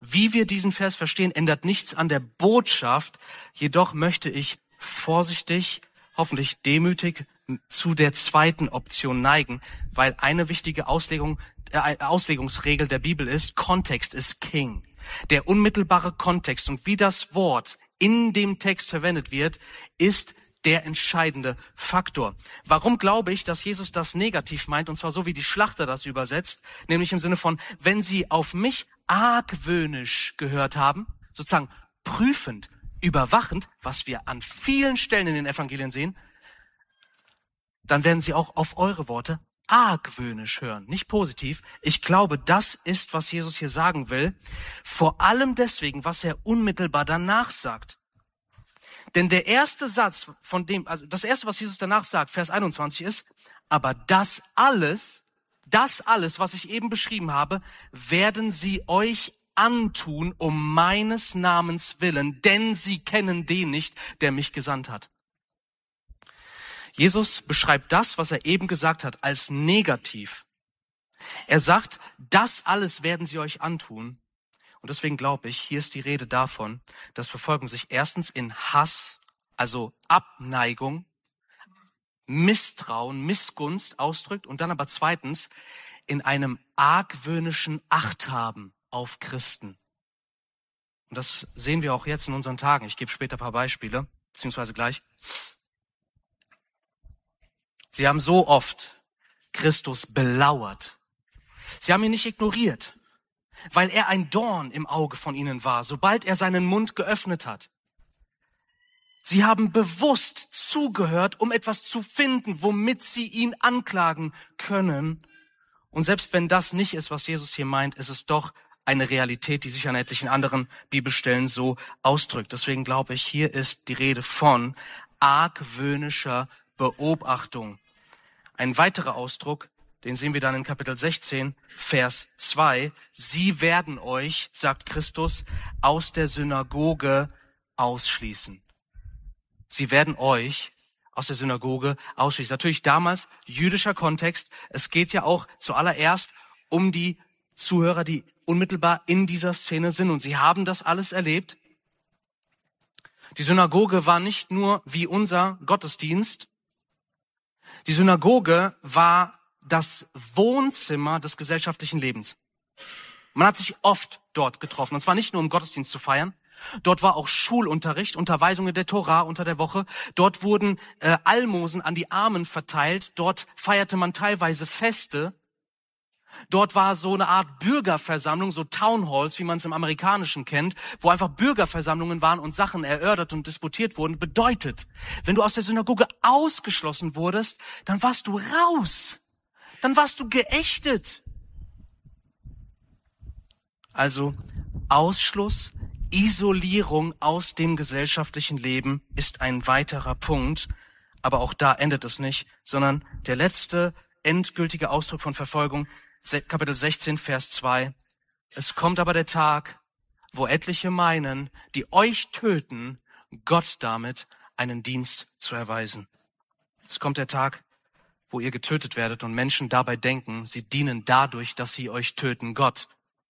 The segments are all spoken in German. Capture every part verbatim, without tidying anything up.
Wie wir diesen Vers verstehen, ändert nichts an der Botschaft. Jedoch möchte ich vorsichtig, hoffentlich demütig zu der zweiten Option neigen, weil eine wichtige Auslegung, äh, Auslegungsregel der Bibel ist, Kontext ist King. Der unmittelbare Kontext und wie das Wort in dem Text verwendet wird, ist der entscheidende Faktor. Warum glaube ich, dass Jesus das negativ meint, und zwar so, wie die Schlachter das übersetzt, nämlich im Sinne von, wenn sie auf mich argwöhnisch gehört haben, sozusagen prüfend, überwachend, was wir an vielen Stellen in den Evangelien sehen, dann werden sie auch auf eure Worte argwöhnisch hören, nicht positiv. Ich glaube, das ist, was Jesus hier sagen will, vor allem deswegen, was er unmittelbar danach sagt. Denn der erste Satz von dem, also das erste, was Jesus danach sagt, Vers einundzwanzig ist, aber das alles, das alles, was ich eben beschrieben habe, werden sie euch antun um meines Namens willen, denn sie kennen den nicht, der mich gesandt hat. Jesus beschreibt das, was er eben gesagt hat, als negativ. Er sagt, das alles werden sie euch antun. Und deswegen glaube ich, hier ist die Rede davon, dass Verfolgung sich erstens in Hass, also Abneigung, Misstrauen, Missgunst ausdrückt und dann aber zweitens in einem argwöhnischen Achthaben auf Christen. Und das sehen wir auch jetzt in unseren Tagen. Ich gebe später ein paar Beispiele, beziehungsweise gleich. Sie haben so oft Christus belauert. Sie haben ihn nicht ignoriert, weil er ein Dorn im Auge von ihnen war, sobald er seinen Mund geöffnet hat. Sie haben bewusst zugehört, um etwas zu finden, womit sie ihn anklagen können. Und selbst wenn das nicht ist, was Jesus hier meint, ist es doch eine Realität, die sich an etlichen anderen Bibelstellen so ausdrückt. Deswegen glaube ich, hier ist die Rede von argwöhnischer Beobachtung. Ein weiterer Ausdruck, den sehen wir dann in Kapitel sechzehn, Vers zwei. Sie werden euch, sagt Christus, aus der Synagoge ausschließen. Sie werden euch aus der Synagoge ausschließen. Natürlich damals jüdischer Kontext. Es geht ja auch zuallererst um die Zuhörer, die unmittelbar in dieser Szene sind. Und sie haben das alles erlebt. Die Synagoge war nicht nur wie unser Gottesdienst. Die Synagoge war das Wohnzimmer des gesellschaftlichen Lebens. Man hat sich oft dort getroffen, und zwar nicht nur um Gottesdienst zu feiern. Dort war auch Schulunterricht, Unterweisungen der Tora unter der Woche. Dort wurden äh, Almosen an die Armen verteilt. Dort feierte man teilweise Feste. Dort war so eine Art Bürgerversammlung, so Townhalls, wie man es im Amerikanischen kennt, wo einfach Bürgerversammlungen waren und Sachen erörtert und disputiert wurden. Bedeutet, wenn du aus der Synagoge ausgeschlossen wurdest, dann warst du raus. Dann warst du geächtet. Also Ausschluss, Isolierung aus dem gesellschaftlichen Leben ist ein weiterer Punkt. Aber auch da endet es nicht, sondern der letzte endgültige Ausdruck von Verfolgung, Kapitel sechzehn, Vers zwei. Es kommt aber der Tag, wo etliche meinen, die euch töten, Gott damit einen Dienst zu erweisen. Es kommt der Tag, wo ihr getötet werdet und Menschen dabei denken, sie dienen dadurch, dass sie euch töten, Gott.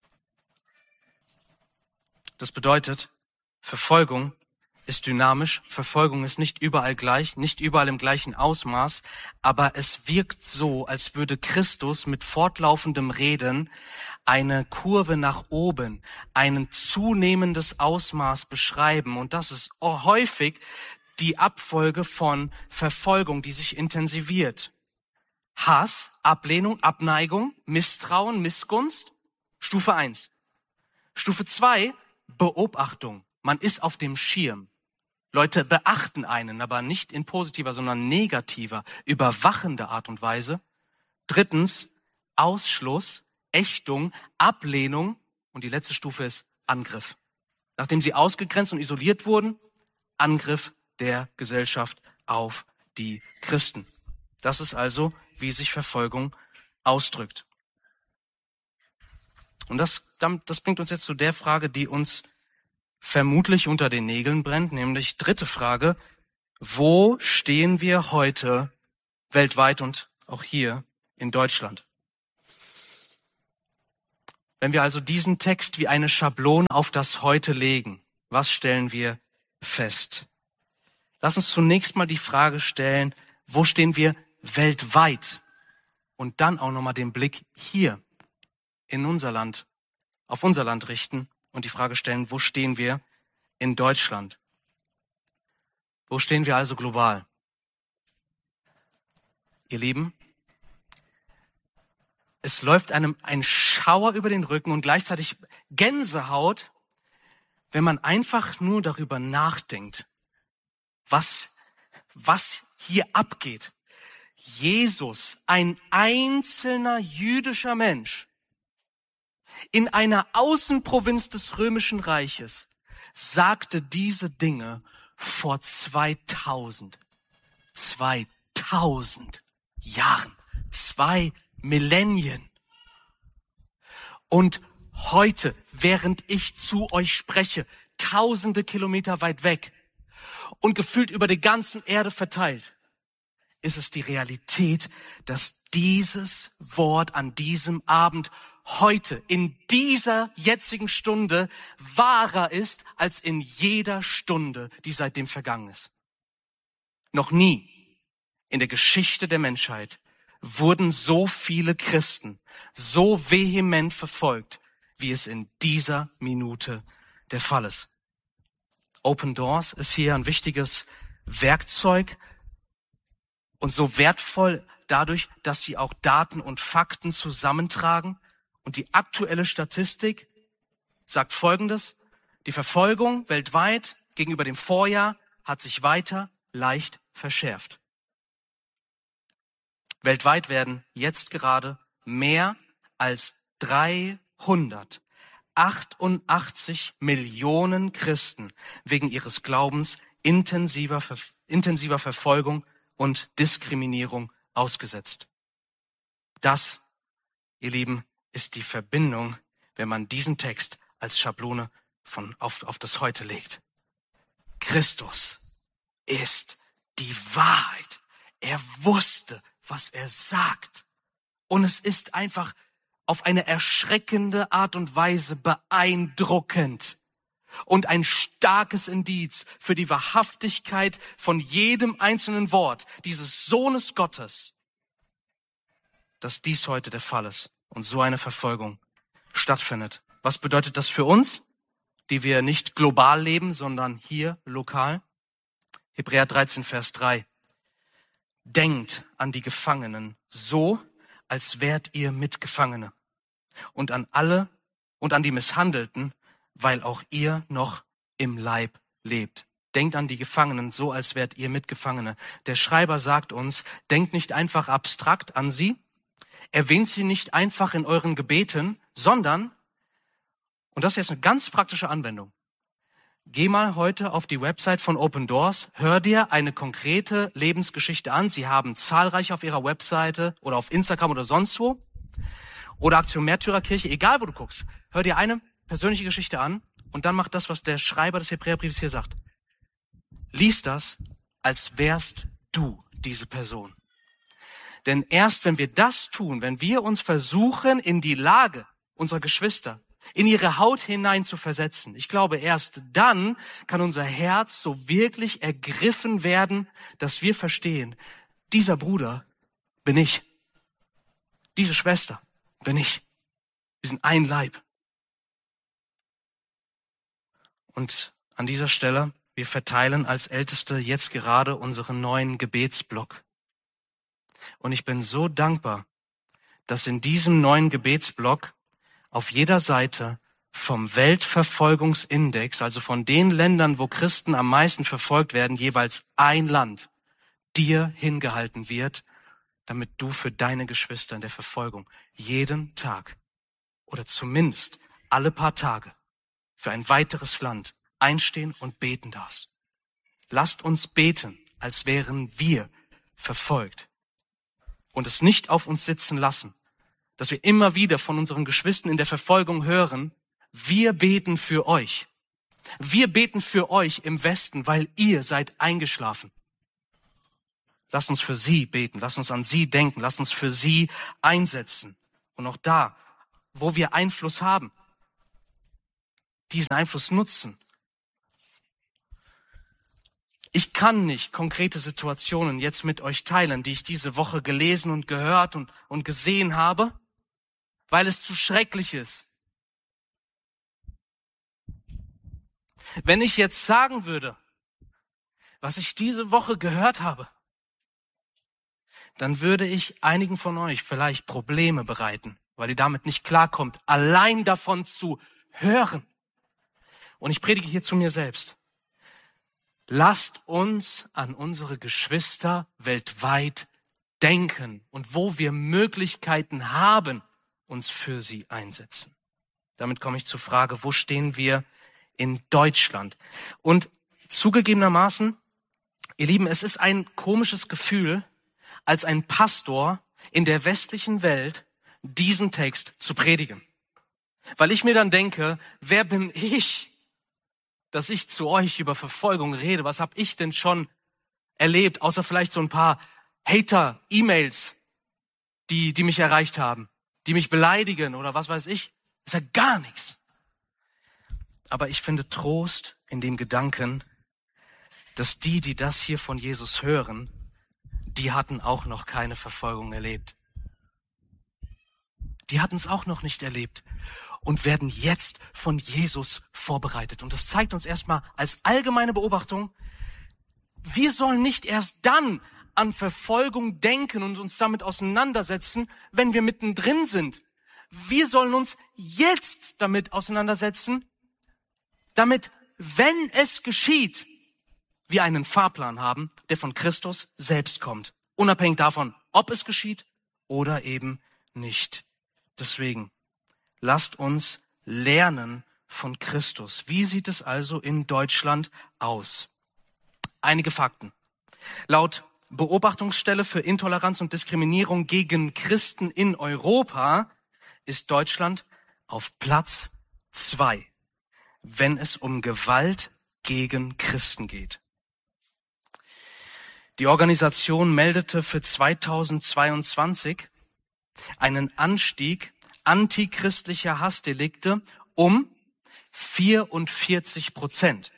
Das bedeutet, Verfolgung ist dynamisch. Verfolgung ist nicht überall gleich, nicht überall im gleichen Ausmaß, aber es wirkt so, als würde Christus mit fortlaufendem Reden eine Kurve nach oben, ein zunehmendes Ausmaß beschreiben. Und das ist häufig die Abfolge von Verfolgung, die sich intensiviert. Hass, Ablehnung, Abneigung, Misstrauen, Missgunst, Stufe eins. Stufe zwei, Beobachtung. Man ist auf dem Schirm. Leute beachten einen, aber nicht in positiver, sondern negativer, überwachender Art und Weise. Drittens, Ausschluss, Ächtung, Ablehnung und die letzte Stufe ist Angriff. Nachdem sie ausgegrenzt und isoliert wurden, Angriff der Gesellschaft auf die Christen. Das ist also, wie sich Verfolgung ausdrückt. Und das, das bringt uns jetzt zu der Frage, die uns vermutlich unter den Nägeln brennt, nämlich dritte Frage: Wo stehen wir heute weltweit und auch hier in Deutschland? Wenn wir also diesen Text wie eine Schablone auf das Heute legen, was stellen wir fest? Lass uns zunächst mal die Frage stellen, wo stehen wir weltweit? Und dann auch nochmal den Blick hier in unser Land, auf unser Land richten und die Frage stellen, wo stehen wir in Deutschland? Wo stehen wir also global? Ihr Lieben, es läuft einem ein Schauer über den Rücken und gleichzeitig Gänsehaut, wenn man einfach nur darüber nachdenkt, was, was hier abgeht. Jesus, ein einzelner jüdischer Mensch, in einer Außenprovinz des Römischen Reiches, sagte diese Dinge vor zweitausend, zweitausend Jahren, zwei Millenien. Und heute, während ich zu euch spreche, tausende Kilometer weit weg und gefühlt über die ganzen Erde verteilt, ist es die Realität, dass dieses Wort an diesem Abend heute, in dieser jetzigen Stunde, wahrer ist als in jeder Stunde, die seitdem vergangen ist. Noch nie in der Geschichte der Menschheit wurden so viele Christen so vehement verfolgt, wie es in dieser Minute der Fall ist. Open Doors ist hier ein wichtiges Werkzeug und so wertvoll dadurch, dass sie auch Daten und Fakten zusammentragen. Und die aktuelle Statistik sagt Folgendes: Die Verfolgung weltweit gegenüber dem Vorjahr hat sich weiter leicht verschärft. Weltweit werden jetzt gerade mehr als dreihundertachtundachtzig Millionen Christen wegen ihres Glaubens intensiver, intensiver Verfolgung und Diskriminierung ausgesetzt. Das, ihr Lieben, ist die Verbindung, wenn man diesen Text als Schablone von auf, auf das Heute legt. Christus ist die Wahrheit. Er wusste, was er sagt. Und es ist einfach auf eine erschreckende Art und Weise beeindruckend und ein starkes Indiz für die Wahrhaftigkeit von jedem einzelnen Wort dieses Sohnes Gottes, dass dies heute der Fall ist und so eine Verfolgung stattfindet. Was bedeutet das für uns, die wir nicht global leben, sondern hier lokal? Hebräer dreizehn, Vers drei. Denkt an die Gefangenen so, als wärt ihr Mitgefangene, und an alle und an die Misshandelten, weil auch ihr noch im Leib lebt. Denkt an die Gefangenen so, als wärt ihr Mitgefangene. Der Schreiber sagt uns, denkt nicht einfach abstrakt an sie, erwähnt sie nicht einfach in euren Gebeten, sondern, und das ist jetzt eine ganz praktische Anwendung, geh mal heute auf die Website von Open Doors, hör dir eine konkrete Lebensgeschichte an. Sie haben zahlreich auf ihrer Webseite oder auf Instagram oder sonst wo. Oder Aktion Märtyrerkirche, egal wo du guckst. Hör dir eine persönliche Geschichte an und dann mach das, was der Schreiber des Hebräerbriefs hier sagt. Lies das, als wärst du diese Person. Denn erst wenn wir das tun, wenn wir uns versuchen, in die Lage unserer Geschwister, in ihre Haut hinein zu versetzen. Ich glaube, erst dann kann unser Herz so wirklich ergriffen werden, dass wir verstehen, dieser Bruder bin ich. Diese Schwester bin ich. Wir sind ein Leib. Und an dieser Stelle, wir verteilen als Älteste jetzt gerade unseren neuen Gebetsblock. Und ich bin so dankbar, dass in diesem neuen Gebetsblock auf jeder Seite vom Weltverfolgungsindex, also von den Ländern, wo Christen am meisten verfolgt werden, jeweils ein Land dir hingehalten wird, damit du für deine Geschwister in der Verfolgung jeden Tag oder zumindest alle paar Tage für ein weiteres Land einstehen und beten darfst. Lasst uns beten, als wären wir verfolgt und es nicht auf uns sitzen lassen, dass wir immer wieder von unseren Geschwistern in der Verfolgung hören, wir beten für euch. Wir beten für euch im Westen, weil ihr seid eingeschlafen. Lasst uns für sie beten, lasst uns an sie denken, lasst uns für sie einsetzen. Und auch da wo wir Einfluss haben, diesen Einfluss nutzen. Ich kann nicht konkrete Situationen jetzt mit euch teilen, die ich diese Woche gelesen und gehört und, und gesehen habe, weil es zu schrecklich ist. Wenn ich jetzt sagen würde, was ich diese Woche gehört habe, dann würde ich einigen von euch vielleicht Probleme bereiten, weil ihr damit nicht klarkommt, allein davon zu hören. Und ich predige hier zu mir selbst. Lasst uns an unsere Geschwister weltweit denken und wo wir Möglichkeiten haben, uns für sie einsetzen. Damit komme ich zur Frage, wo stehen wir in Deutschland? Und zugegebenermaßen, ihr Lieben, es ist ein komisches Gefühl, als ein Pastor in der westlichen Welt diesen Text zu predigen. Weil ich mir dann denke, wer bin ich, dass ich zu euch über Verfolgung rede? Was habe ich denn schon erlebt, außer vielleicht so ein paar Hater-E-Mails, die, die mich erreicht haben, die mich beleidigen oder was weiß ich? Das ist ja gar nichts. Aber ich finde Trost in dem Gedanken, dass die, die das hier von Jesus hören, die hatten auch noch keine Verfolgung erlebt. Die hatten es auch noch nicht erlebt und werden jetzt von Jesus vorbereitet. Und das zeigt uns erstmal als allgemeine Beobachtung, wir sollen nicht erst dann an Verfolgung denken und uns damit auseinandersetzen, wenn wir mittendrin sind. Wir sollen uns jetzt damit auseinandersetzen, damit, wenn es geschieht, wir einen Fahrplan haben, der von Christus selbst kommt. Unabhängig davon, ob es geschieht oder eben nicht. Deswegen, lasst uns lernen von Christus. Wie sieht es also in Deutschland aus? Einige Fakten. Laut Beobachtungsstelle für Intoleranz und Diskriminierung gegen Christen in Europa ist Deutschland auf Platz zwei, wenn es um Gewalt gegen Christen geht. Die Organisation meldete für zweitausendzweiundzwanzig einen Anstieg antichristlicher Hassdelikte um vierundvierzig Prozent.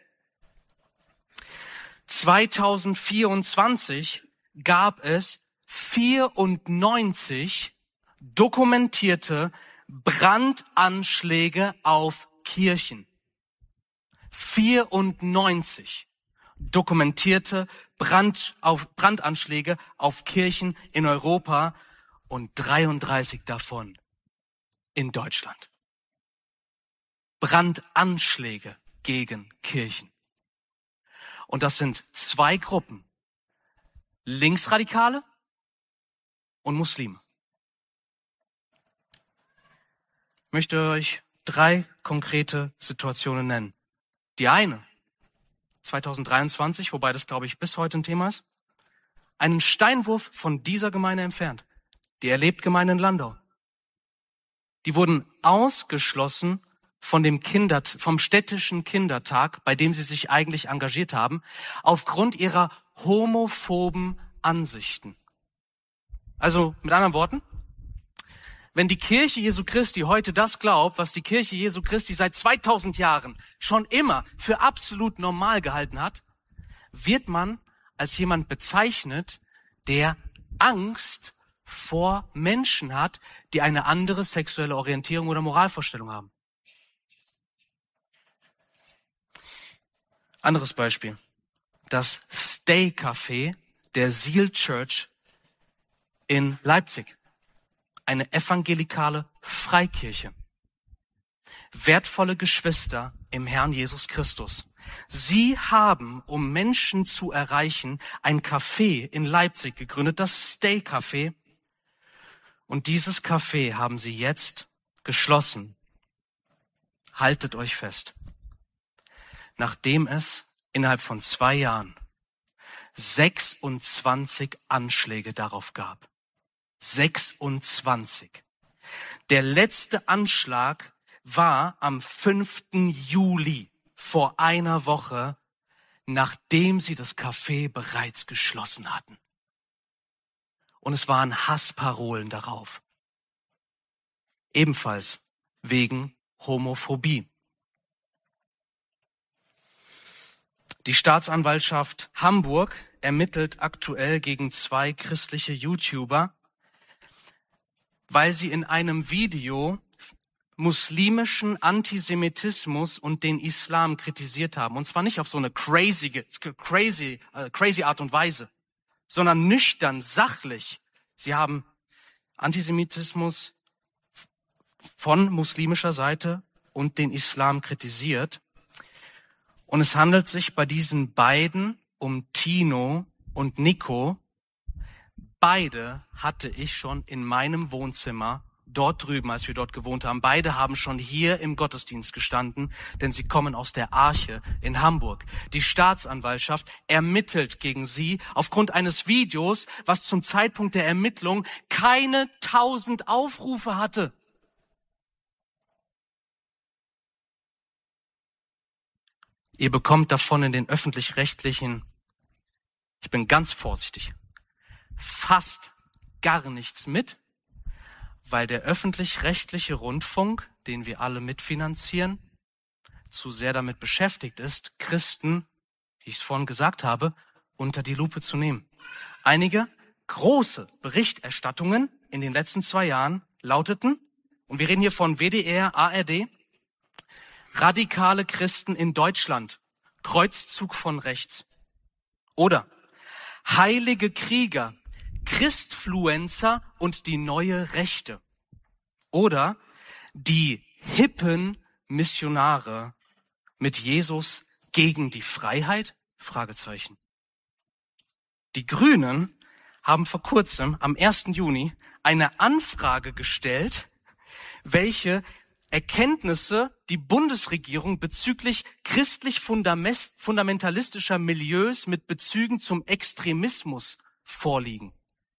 zweitausendvierundzwanzig gab es vierundneunzig dokumentierte Brandanschläge auf Kirchen. vierundneunzig dokumentierte Brand, auf, Brandanschläge auf Kirchen in Europa und dreiunddreißig davon in Deutschland. Brandanschläge gegen Kirchen. Und das sind zwei Gruppen. Linksradikale und Muslime. Ich möchte euch drei konkrete Situationen nennen. Die eine, zweitausenddreiundzwanzig, wobei das, glaube ich, bis heute ein Thema ist, einen Steinwurf von dieser Gemeinde entfernt. Die Erlebt-Gemeinde in Landau. Die wurden ausgeschlossen von dem Kinder, vom städtischen Kindertag, bei dem sie sich eigentlich engagiert haben, aufgrund ihrer homophoben Ansichten. Also mit anderen Worten, wenn die Kirche Jesu Christi heute das glaubt, was die Kirche Jesu Christi seit zweitausend Jahren schon immer für absolut normal gehalten hat, wird man als jemand bezeichnet, der Angst vor Menschen hat, die eine andere sexuelle Orientierung oder Moralvorstellung haben. Anderes Beispiel. Das Stay Café der Seal Church in Leipzig. Eine evangelikale Freikirche. Wertvolle Geschwister im Herrn Jesus Christus. Sie haben, um Menschen zu erreichen, ein Café in Leipzig gegründet, das Stay Café. Und dieses Café haben sie jetzt geschlossen. Haltet euch fest. Nachdem es innerhalb von zwei Jahren sechsundzwanzig Anschläge darauf gab. sechsundzwanzig. Der letzte Anschlag war am fünften Juli, vor einer Woche, nachdem sie das Café bereits geschlossen hatten. Und es waren Hassparolen darauf. Ebenfalls wegen Homophobie. Die Staatsanwaltschaft Hamburg ermittelt aktuell gegen zwei christliche YouTuber, weil sie in einem Video muslimischen Antisemitismus und den Islam kritisiert haben. Und zwar nicht auf so eine crazy, crazy, äh, crazy Art und Weise, sondern nüchtern, sachlich. Sie haben Antisemitismus von muslimischer Seite und den Islam kritisiert. Und es handelt sich bei diesen beiden um Tino und Nico. Beide hatte ich schon in meinem Wohnzimmer dort drüben, als wir dort gewohnt haben. Beide haben schon hier im Gottesdienst gestanden, denn sie kommen aus der Arche in Hamburg. Die Staatsanwaltschaft ermittelt gegen sie aufgrund eines Videos, was zum Zeitpunkt der Ermittlung keine tausend Aufrufe hatte. Ihr bekommt davon in den öffentlich-rechtlichen, ich bin ganz vorsichtig, fast gar nichts mit, weil der öffentlich-rechtliche Rundfunk, den wir alle mitfinanzieren, zu sehr damit beschäftigt ist, Christen, wie ich es vorhin gesagt habe, unter die Lupe zu nehmen. Einige große Berichterstattungen in den letzten zwei Jahren lauteten, und wir reden hier von W D R, A R D, radikale Christen in Deutschland, Kreuzzug von rechts. Oder heilige Krieger, Christfluencer und die neue Rechte. Oder die hippen Missionare mit Jesus gegen die Freiheit? Fragezeichen. Die Grünen haben vor kurzem, am ersten Juni, eine Anfrage gestellt, welche Erkenntnisse die Bundesregierung bezüglich christlich-fundamentalistischer Milieus mit Bezügen zum Extremismus vorliegen.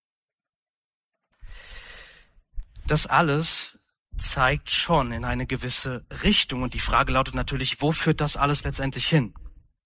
Das alles zeigt schon in eine gewisse Richtung. Und die Frage lautet natürlich, wo führt das alles letztendlich hin?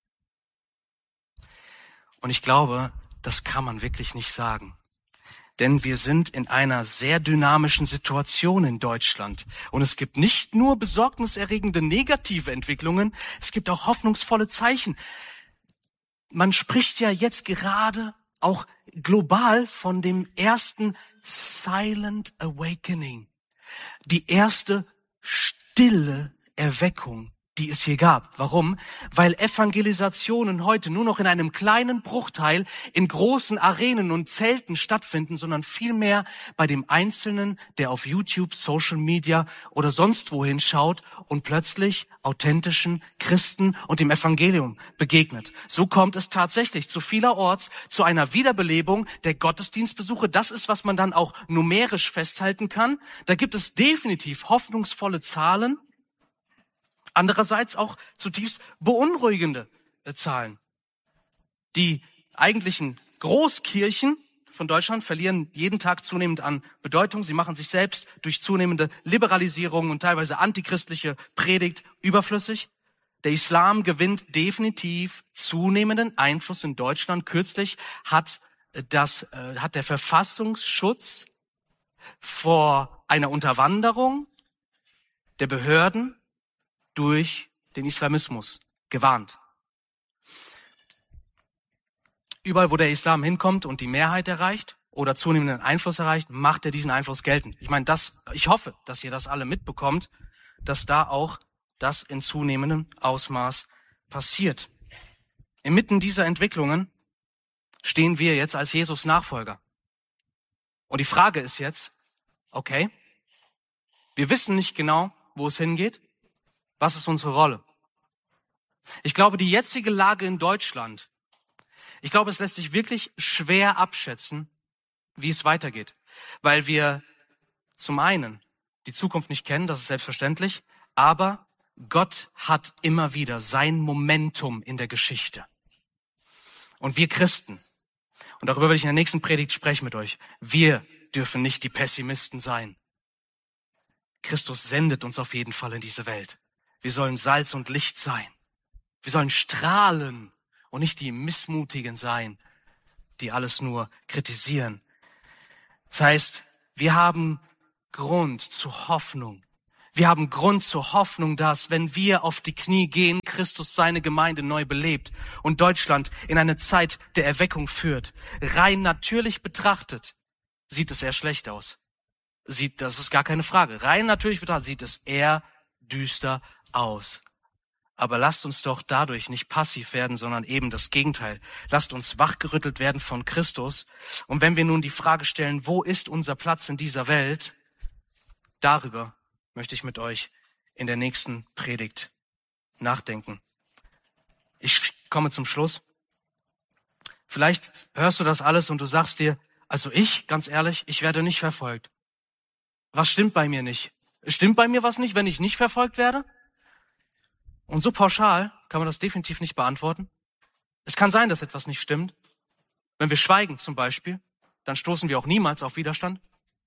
Und ich glaube, das kann man wirklich nicht sagen. Denn wir sind in einer sehr dynamischen Situation in Deutschland. Und es gibt nicht nur besorgniserregende negative Entwicklungen, es gibt auch hoffnungsvolle Zeichen. Man spricht ja jetzt gerade auch global von dem ersten Silent Awakening. Die erste stille Erweckung, die es je gab. Warum? Weil Evangelisationen heute nur noch in einem kleinen Bruchteil in großen Arenen und Zelten stattfinden, sondern vielmehr bei dem Einzelnen, der auf YouTube, Social Media oder sonst wohin schaut und plötzlich authentischen Christen und dem Evangelium begegnet. So kommt es tatsächlich zu vielerorts zu einer Wiederbelebung der Gottesdienstbesuche. Das ist, was man dann auch numerisch festhalten kann. Da gibt es definitiv hoffnungsvolle Zahlen. Andererseits auch zutiefst beunruhigende äh, Zahlen. Die eigentlichen Großkirchen von Deutschland verlieren jeden Tag zunehmend an Bedeutung. Sie machen sich selbst durch zunehmende Liberalisierung und teilweise antichristliche Predigt überflüssig. Der Islam gewinnt definitiv zunehmenden Einfluss in Deutschland. Kürzlich hat das äh, hat der Verfassungsschutz vor einer Unterwanderung der Behörden durch den Islamismus gewarnt. Überall, wo der Islam hinkommt und die Mehrheit erreicht oder zunehmenden Einfluss erreicht, macht er diesen Einfluss geltend. Ich meine, das, ich hoffe, dass ihr das alle mitbekommt, dass da auch das in zunehmendem Ausmaß passiert. Inmitten dieser Entwicklungen stehen wir jetzt als Jesus Nachfolger. Und die Frage ist jetzt, okay, wir wissen nicht genau, wo es hingeht. Was ist unsere Rolle? Ich glaube, die jetzige Lage in Deutschland, ich glaube, es lässt sich wirklich schwer abschätzen, wie es weitergeht. Weil wir zum einen die Zukunft nicht kennen, das ist selbstverständlich, aber Gott hat immer wieder sein Momentum in der Geschichte. Und wir Christen, und darüber werde ich in der nächsten Predigt sprechen mit euch, wir dürfen nicht die Pessimisten sein. Christus sendet uns auf jeden Fall in diese Welt. Wir sollen Salz und Licht sein. Wir sollen strahlen und nicht die Missmutigen sein, die alles nur kritisieren. Das heißt, wir haben Grund zur Hoffnung. Wir haben Grund zur Hoffnung, dass, wenn wir auf die Knie gehen, Christus seine Gemeinde neu belebt und Deutschland in eine Zeit der Erweckung führt. Rein natürlich betrachtet sieht es eher schlecht aus. Sieht, das ist gar keine Frage. Rein natürlich betrachtet sieht es eher düster aus. Aber lasst uns doch dadurch nicht passiv werden, sondern eben das Gegenteil. Lasst uns wachgerüttelt werden von Christus. Und wenn wir nun die Frage stellen, wo ist unser Platz in dieser Welt? Darüber möchte ich mit euch in der nächsten Predigt nachdenken. Ich komme zum Schluss. Vielleicht hörst du das alles und du sagst dir, also ich, ganz ehrlich, ich werde nicht verfolgt. Was stimmt bei mir nicht? Stimmt bei mir was nicht, wenn ich nicht verfolgt werde? Und so pauschal kann man das definitiv nicht beantworten. Es kann sein, dass etwas nicht stimmt. Wenn wir schweigen zum Beispiel, dann stoßen wir auch niemals auf Widerstand.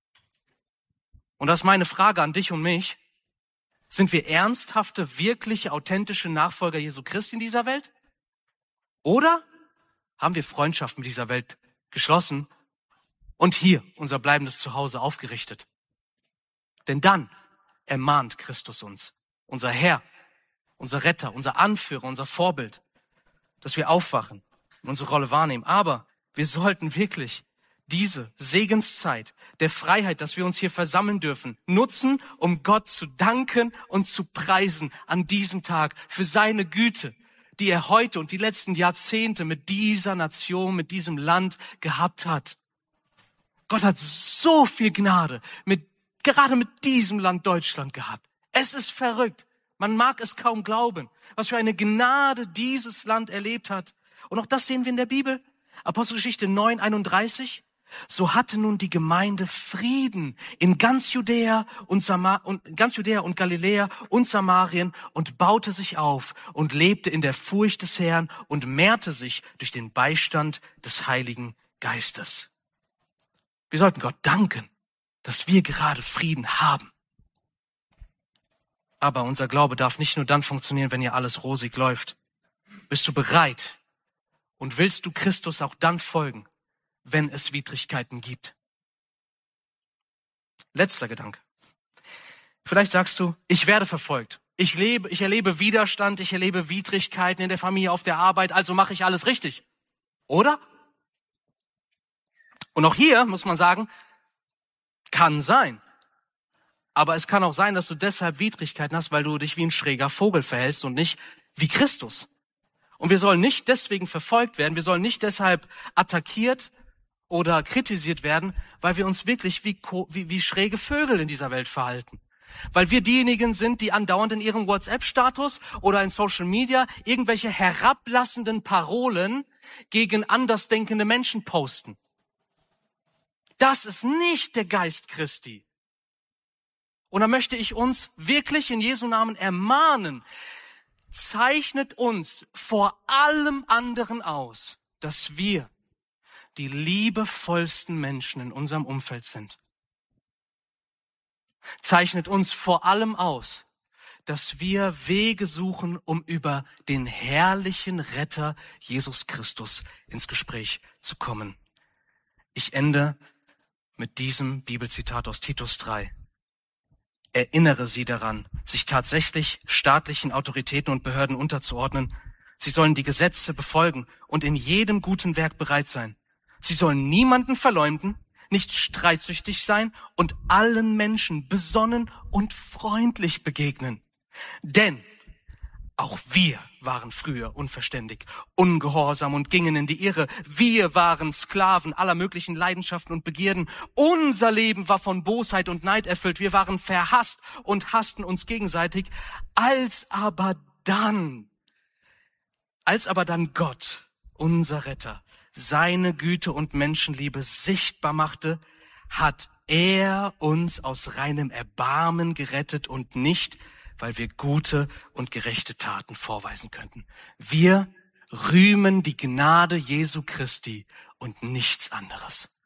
Und das ist meine Frage an dich und mich. Sind wir ernsthafte, wirkliche, authentische Nachfolger Jesu Christi in dieser Welt? Oder haben wir Freundschaft mit dieser Welt geschlossen und hier unser bleibendes Zuhause aufgerichtet? Denn dann ermahnt Christus uns, unser Herr, unser Retter, unser Anführer, unser Vorbild, dass wir aufwachen und unsere Rolle wahrnehmen. Aber wir sollten wirklich diese Segenszeit der Freiheit, dass wir uns hier versammeln dürfen, nutzen, um Gott zu danken und zu preisen an diesem Tag für seine Güte, die er heute und die letzten Jahrzehnte mit dieser Nation, mit diesem Land gehabt hat. Gott hat so viel Gnade mit, gerade mit diesem Land Deutschland gehabt. Es ist verrückt. Man mag es kaum glauben, was für eine Gnade dieses Land erlebt hat. Und auch das sehen wir in der Bibel. Apostelgeschichte neun, einunddreißig. So hatte nun die Gemeinde Frieden in ganz Judäa und, Samar- und ganz Judäa und Galiläa und Samarien und baute sich auf und lebte in der Furcht des Herrn und mehrte sich durch den Beistand des Heiligen Geistes. Wir sollten Gott danken, dass wir gerade Frieden haben. Aber unser Glaube darf nicht nur dann funktionieren, wenn hier alles rosig läuft. Bist du bereit und willst du Christus auch dann folgen, wenn es Widrigkeiten gibt? Letzter Gedanke. Vielleicht sagst du, ich werde verfolgt. Ich lebe, ich erlebe Widerstand, ich erlebe Widrigkeiten in der Familie, auf der Arbeit, also mache ich alles richtig. Oder? Und auch hier muss man sagen, kann sein. Aber es kann auch sein, dass du deshalb Widrigkeiten hast, weil du dich wie ein schräger Vogel verhältst und nicht wie Christus. Und wir sollen nicht deswegen verfolgt werden, wir sollen nicht deshalb attackiert oder kritisiert werden, weil wir uns wirklich wie, wie, wie schräge Vögel in dieser Welt verhalten. Weil wir diejenigen sind, die andauernd in ihrem WhatsApp-Status oder in Social Media irgendwelche herablassenden Parolen gegen andersdenkende Menschen posten. Das ist nicht der Geist Christi. Und da möchte ich uns wirklich in Jesu Namen ermahnen, zeichnet uns vor allem anderen aus, dass wir die liebevollsten Menschen in unserem Umfeld sind. Zeichnet uns vor allem aus, dass wir Wege suchen, um über den herrlichen Retter Jesus Christus ins Gespräch zu kommen. Ich ende mit diesem Bibelzitat aus Titus drei. Erinnere sie daran, sich tatsächlich staatlichen Autoritäten und Behörden unterzuordnen. Sie sollen die Gesetze befolgen und in jedem guten Werk bereit sein. Sie sollen niemanden verleumden, nicht streitsüchtig sein und allen Menschen besonnen und freundlich begegnen. Denn auch wir waren früher unverständig, ungehorsam und gingen in die Irre. Wir waren Sklaven aller möglichen Leidenschaften und Begierden. Unser Leben war von Bosheit und Neid erfüllt. Wir waren verhasst und hassten uns gegenseitig. Als aber dann, als aber dann Gott, unser Retter, seine Güte und Menschenliebe sichtbar machte, hat er uns aus reinem Erbarmen gerettet und nicht, weil wir gute und gerechte Taten vorweisen könnten. Wir rühmen die Gnade Jesu Christi und nichts anderes.